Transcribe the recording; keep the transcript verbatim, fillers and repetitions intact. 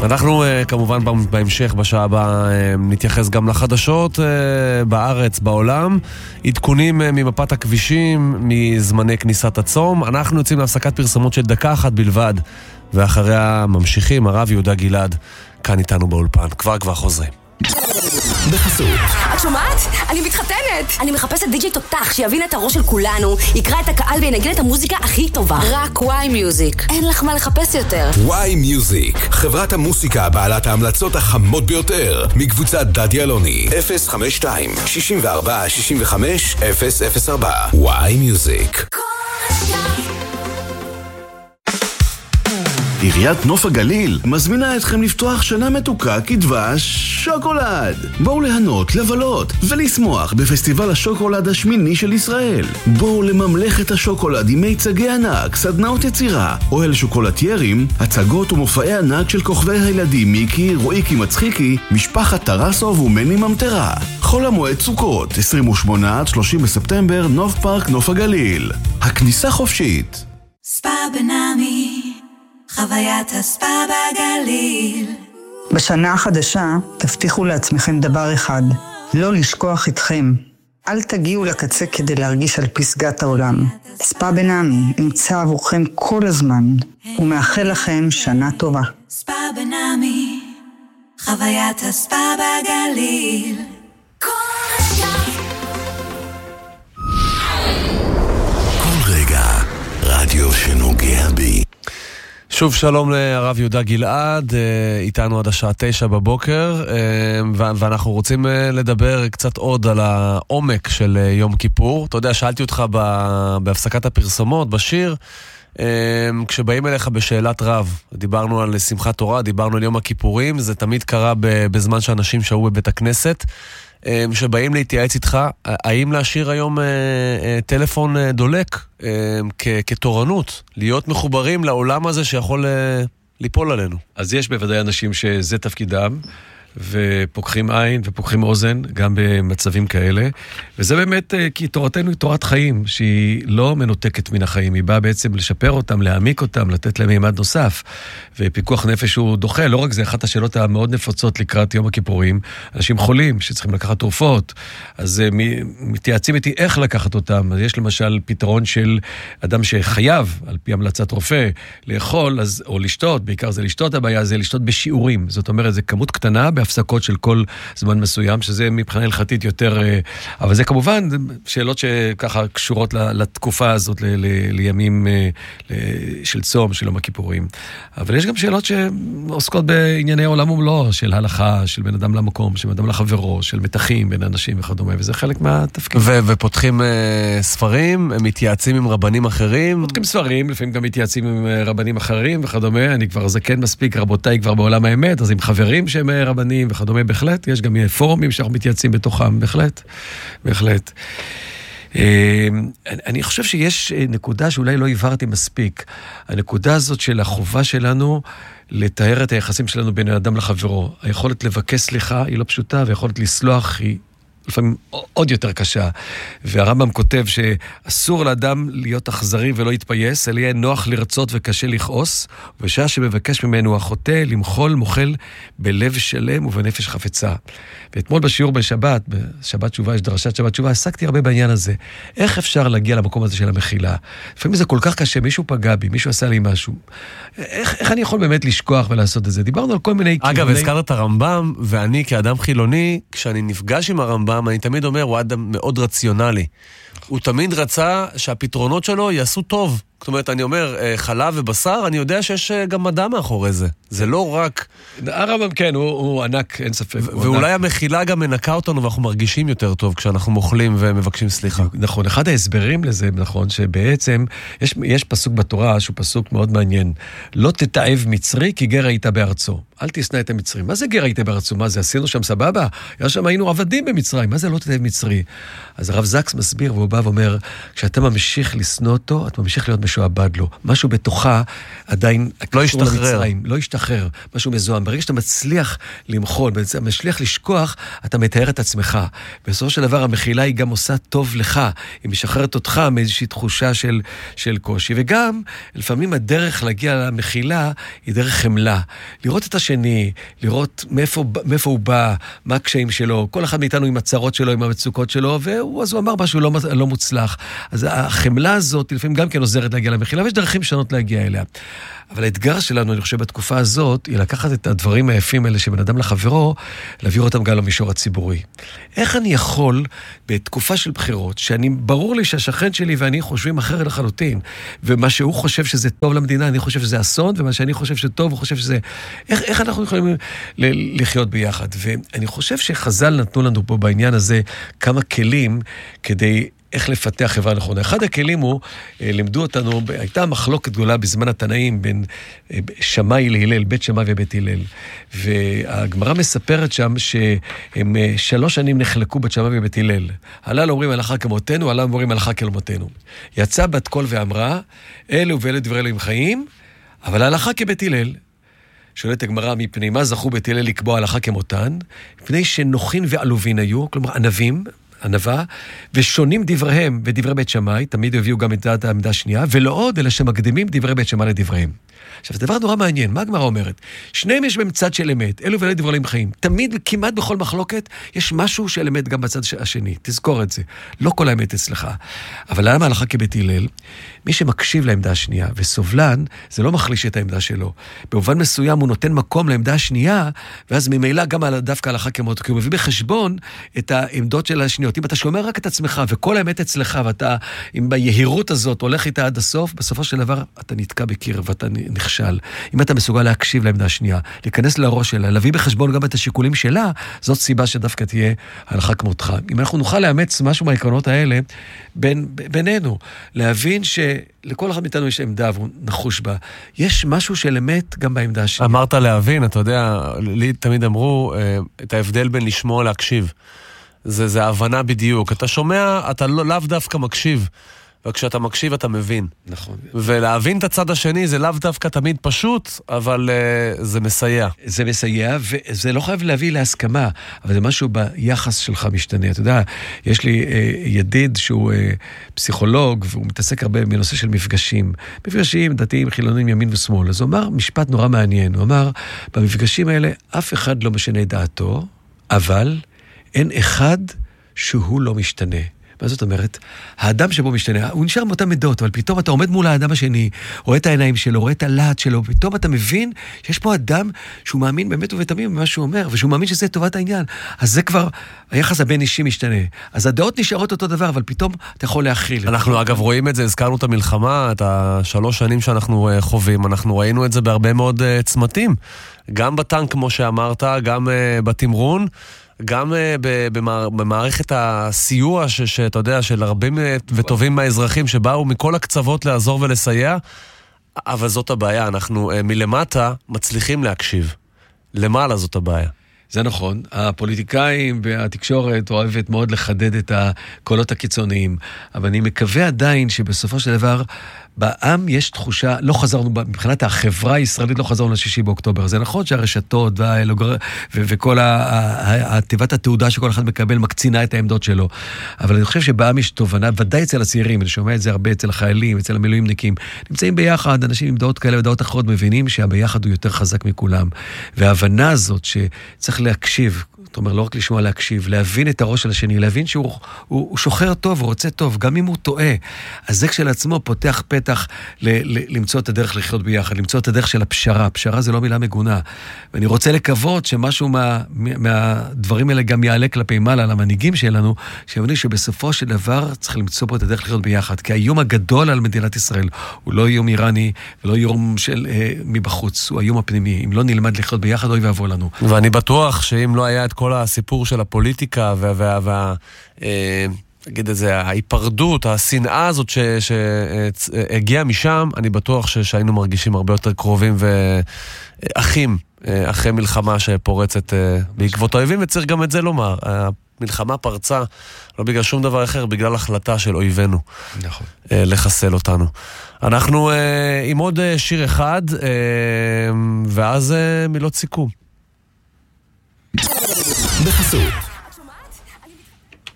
אנחנו כמובן בהמשך בשעה הבאה נתייחס גם לחדשות בארץ, בעולם, עדכונים ממפת הכבישים, מזמני כניסת הצום. אנחנו יוצאים להפסקת פרסומות של דקה אחת בלבד, ואחריה ממשיכים. הרב יהודה גלעד כאן איתנו באולפן. כבר כבר חוזרים. בחסות. את שומעת? אני מתחתנת! אני מחפשת די-ג'יי תותח שיבין את הראש של כולנו, יקרא את הקהל וינגן את המוזיקה הכי טובה. רק וואי מיוזיק. אין לך מה לחפש יותר. וואי מיוזיק, חברת המוסיקה בעלת ההמלצות החמות ביותר, מקבוצת דדי אלוני. אפס חמש שתיים שישים וארבע שישים וחמש אפס אפס ארבע. וואי מיוזיק. עיריית נוף הגליל מזמינה אתכם לפתוח שנה מתוקה כדבש שוקולד. בואו ליהנות, לבלות ולשמוח בפסטיבל השוקולד השמיני של ישראל. בואו לממלך את השוקולד עם מיצגי ענק, סדנאות יצירה, אוהל שוקולטיירים, הצגות ומופעי ענק של כוכבי הילדים מיקי, רואיקי מצחיקי, משפחת טרסוב ומני ממטרה. חול המועד סוכות, עשרים ושמונה עד שלושים בספטמבר, נוף פארק נוף הגליל. הכניסה חופשית. ספא בנעמי, חוויית הספא בגליל. בשנה החדשה תבטיחו לעצמכם דבר אחד, לא לשכוח איתכם. אל תגיעו לקצה כדי להרגיש על פסגת העולם. ספא בנעמי נמצא עבורכם כל הזמן, ומאחל לכם שנה טובה. ספא בנעמי, חוויית הספא בגליל. כל רגע כל רגע רדיו שנוגע בי. שוב שלום לרב יהודה גלעד, איתנו עד השעה תשע בבוקר, ואנחנו רוצים לדבר קצת עוד על העומק של יום כיפור. אתה יודע, שאלתי אותך בהפסקת הפרסומות, בשיר, כשבאים אליך בשאלת רב, דיברנו על שמחת תורה, דיברנו על יום הכיפורים, זה תמיד קרה בזמן שאנשים שהו בבית הכנסת, שבאים להתייעץ איתך, האם להשאיר היום טלפון דולק כתורנות, להיות מחוברים לעולם הזה שיכול ליפול עלינו? אז יש בוודאי אנשים שזה תפקידם, ופוקחים עין ופוקחים אוזן, גם במצבים כאלה. וזה באמת, כי תורתנו היא תורת חיים, שהיא לא מנותקת מן החיים, היא באה בעצם לשפר אותם, להעמיק אותם, לתת להם מימד נוסף. ופיקוח נפש הוא דוחה, לא רק זה, אחת השאלות המאוד נפוצות לקראת יום הכיפורים, אנשים חולים שצריכים לקחת תרופות, אז מתייעצים איתי איך לקחת אותם. אז יש למשל פתרון של אדם שחייב, על פי המלצת רופא, לאכול, אז, או לשתות, בעיקר זה לשתות, הבעיה זה לשתות בשיעורים. זאת אומרת, זה כמות קטנה, בהפסקות של כל זמן מסוים, שזה מבחינה הלכתית יותר, אבל זה כמובן שאלות שככה קשורות לתקופה הזאת, ל- ל- לימים ל- של צום, של יום הכיפורים. אבל יש גם שאלות שעוסקות בענייני עולם ומלואו, של הלכה, של בן אדם למקום, של בן אדם לחברו, של מתחים בין אנשים וכדומה, וזה חלק מהתפקיד. ו- ופותחים uh, ספרים, הם מתייעצים עם רבנים אחרים? פותחים ספרים, לפעמים גם מתייעצים עם רבנים אחרים וכדומה, אני כבר זקן מספיק, רבותיי כבר בעולם האמת, אז עם חברים שהם רבנים וכדומה, בהחלט, יש גם פורומים שאנחנו מתייעצים בתוכם, בהחלט, בהחלט. אני חושב שיש נקודה שאולי לא הבהרתי מספיק, הנקודה הזאת של החובה שלנו לתאר את היחסים שלנו בין האדם לחברו. היכולת לבקש סליחה היא לא פשוטה, והיכולת לסלוח היא לפעמים עוד יותר קשה. והרמב"ם כותב שאסור לאדם להיות אכזרי ולא יתפייס, אלא יהיה נוח לרצות וקשה לכעוס, ובשעה שמבקש ממנו החוטא למחול מוחל בלב שלם ובנפש חפצה. ואתמול בשיעור בשבת, בשבת תשובה, יש דרשת שבת תשובה, עסקתי הרבה בעניין הזה. איך אפשר להגיע למקום הזה של המחילה? לפעמים זה כל כך קשה, מישהו פגע בי, מישהו עשה לי משהו. איך, איך אני יכול באמת לשכוח ולעשות את זה? דיברנו על כל מיני... אגב, הזכרת את הרמב"ם, ואני כאדם חילוני, כשאני נפגש עם הרמב"ם, אני תמיד אומר, הוא אדם מאוד רציונלי. הוא תמיד רצה שהפתרונות שלו יעשו טוב. זאת אומרת, אני אומר, חלב ובשר, אני יודע שיש גם מדע מאחורי זה. זה לא רק... הרמב"ם כן, הוא, הוא ענק, אין ספק. ואולי ענק. המחילה גם מנקה אותנו, ואנחנו מרגישים יותר טוב כשאנחנו מוכלים ומבקשים סליחה. נכון, אחד ההסברים לזה, נכון, שבעצם יש, יש פסוק בתורה שהוא פסוק מאוד מעניין. לא תתאהב מצרי כי גר היית בארצו. אל תשנא את המצרים. מה זה גר היית בארצו? מה זה? עשינו שם סבבה? היה שם היינו עבדים במצרים. מה זה לא תתאהב מצרי? אז הרב זקס מסביר והוא בא ואומר, כשאתה ממשיך לשנוא אותו, אתה ממשיך להיות משועבד לו. משהו בתוכה עדיין לא ישתחרר. לא ישתחרר. משהו מזוהם. ברגע שאתה מצליח למחול, מצליח לשכוח, אתה מתאר את עצמך. בסופו של דבר המחילה היא גם עושה טוב לך. היא משחררת אותך מאיזושהי תחושה של, של קושי. וגם, לפעמים הדרך להגיע למחילה היא דרך חמלה. לראות את השני, לראות מאיפה, מאיפה הוא בא, מה הקשיים שלו, כל אחד מאיתנו עם הצרות שלו, עם המצוקות שלו, והוא, אז הוא אמר משהו לא, לא מוצלח. אז החמלה הזאת, לפעמים גם כן עוזרת להגיע למחילה, ויש דרכים שונות להגיע אליה. אבל האתגר שלנו, אני חושב, בתקופה הזאת, היא לקחת את הדברים היפים האלה שבין אדם לחברו, להעביר אותם גם למישור הציבורי. איך אני יכול, בתקופה של בחירות, שאני, ברור לי שהשכן שלי ואני חושבים אחרת לחלוטין, ומה שהוא חושב שזה טוב למדינה, אני חושב שזה אסון, ומה שאני חושב שטוב, הוא חושב שזה... איך, איך אנחנו יכולים ל- לחיות ביחד? ואני חושב שחז"ל נתנו לנו פה בעניין הזה כמה כלים כדי... איך לפתח חברה נכונה. אחד הכלים הוא, לימדו אותנו, הייתה מחלוקת גדולה בזמן התנאים בין שמאי להלל, בית שמאי ובית הלל. והגמרא מספרת שם שהם שלוש שנים נחלקו בית שמאי ובית הלל. הלל אומרים הלכה כמותנו, הלל אומרים הלכה כמותנו. יצא בת קול ואמרה, אלו ואלו דברי אלוהים חיים, אבל ההלכה כבית הלל. שואלת הגמרא, מפני מה זכו בית הלל לקבוע הלכה כמותן? מפני שנוחין ועלובין היו, כלומר ענבים, ענבה, ושונים דבריהם ודברי בית שמאי, תמיד הביאו גם את דעת העמדה השנייה, ולא עוד, אלא שמקדימים דברי בית שמאי לדבריהם. עכשיו, זה דבר נורא מעניין, מה הגמרא אומרת? שניהם יש בהם צד של אמת, אלו ואלה דברי חיים. תמיד, כמעט בכל מחלוקת, יש משהו של אמת גם בצד השני. תזכור את זה. לא כל האמת אצלך. אבל למה הלכה כבית הלל? מי שמקשיב לעמדה השנייה וסובלן, זה לא מחליש את העמדה שלו. במובן מסוים הוא נותן מקום לעמדה השנייה, ואז ממילא גם דווקא הלכה כמותו, כי הוא מביא בחשבון את העמדות של השניות. אם אתה שומר רק את עצמך, וכל האמת אצלך, ואתה עם היהירות הזאת הולך איתה עד הסוף, בסופו של דבר אתה נתקע בקיר ואתה נכשל. אם אתה מסוגל להקשיב לעמדה השנייה, להיכנס לראש שלה, להביא בחשבון גם את השיקולים שלה, זאת סיבה שדווקא תהיה הלכה כמותך. אם אנחנו נוכל לאמץ משהו מהעקרונות האלה, בין, בינינו, להבין שלכל אחד מאיתנו יש עמדה והוא נחוש בה, יש משהו של אמת גם בעמדה השנייה. אמרת להבין, אתה יודע, לי תמיד אמרו את ההבדל בין לשמוע להקשיב. זה, זה הבנה בדיוק. אתה שומע, אתה לא, לאו דווקא מקשיב. וכשאתה מקשיב אתה מבין. נכון. ולהבין את הצד השני זה לאו דווקא תמיד פשוט, אבל uh, זה מסייע. זה מסייע, וזה לא חייב להביא להסכמה, אבל זה משהו ביחס שלך משתנה. אתה יודע, יש לי uh, ידיד שהוא uh, פסיכולוג, והוא מתעסק הרבה בנושא של מפגשים. מפגשים דתיים, חילונים, ימין ושמאל. אז הוא אמר משפט נורא מעניין. הוא אמר, במפגשים האלה אף אחד לא משנה דעתו, אבל אין אחד שהוא לא משתנה. מה זאת אומרת? האדם שבו משתנה, הוא נשאר מאותה מידות, אבל פתאום אתה עומד מול האדם השני, רואה את העיניים שלו, רואה את הלהט שלו, פתאום אתה מבין שיש פה אדם שהוא מאמין באמת ובתמים במה שהוא אומר, ושהוא מאמין שזה טובת העניין. אז זה כבר, היחס הבין אישי משתנה. אז הדעות נשארות אותו דבר, אבל פתאום אתה יכול להכיל. אנחנו אגב רואים את זה, הזכרנו את המלחמה, את השלוש שנים שאנחנו חווים, אנחנו ראינו את זה בהרבה מאוד צמתים. גם בטנק, כמו שאמרת, גם בתמרון, גם במערכת הסיוע שאתה יודע, של רבים וטובים מהאזרחים שבאו מכל הקצוות לעזור ולסייע, אבל זאת הבעיה, אנחנו מלמטה מצליחים להקשיב. למעלה זאת הבעיה. זה נכון, הפוליטיקאים והתקשורת אוהבת מאוד לחדד את הקולות הקיצוניים, אבל אני מקווה עדיין שבסופו של דבר בעם יש תחושה, לא חזרנו, מבחינת החברה הישראלית לא חזרנו לשישי באוקטובר. זה נכון שהרשתות וכל התיבת התעודה שכל אחד מקבל מקצינה את העמדות שלו, אבל אני חושב שבעם יש תובנה, ודאי אצל הצעירים, אני שומע את זה הרבה אצל החיילים, אצל המילואימניקים, נמצאים ביחד, אנשים עם דעות כאלה ודעות אחרות מבינים שהביחד הוא יותר חזק מכולם. וההבנה הזאת שצריך להקשיב, זאת אומרת, לא רק לשמוע להקשיב, להבין את הראש של השני, להבין שהוא הוא, הוא שוחר טוב, הוא רוצה טוב, גם אם הוא טועה. אז זה כשלעצמו פותח פתח ל, ל, למצוא את הדרך לחיות ביחד, למצוא את הדרך של הפשרה. פשרה זה לא מילה מגונה. ואני רוצה לקוות שמשהו מה, מהדברים האלה גם יעלה כלפי מעלה למנהיגים שלנו, שיבינו שבסופו של דבר צריך למצוא פה את הדרך לחיות ביחד. כי האיום הגדול על מדינת ישראל הוא לא איום איראני, ולא איום של, אה, מבחוץ, הוא האיום הפנימי. אם לא נלמד לחיות ביחד, אוי ואבוי לנו. ואני בטוח שאם לא היה את כל הסיפור של הפוליטיקה וה... וה, וה אה, נגיד את זה, ההיפרדות, השנאה הזאת שהגיעה משם, אני בטוח שהיינו מרגישים הרבה יותר קרובים ואחים אחרי מלחמה שפורצת בעקבות האויבים, וצריך גם את זה לומר. המלחמה פרצה לא בגלל שום דבר אחר, בגלל החלטה של אויבינו. נכון. לחסל אותנו. אנחנו עם עוד שיר אחד, ואז מילות סיכום. בחסות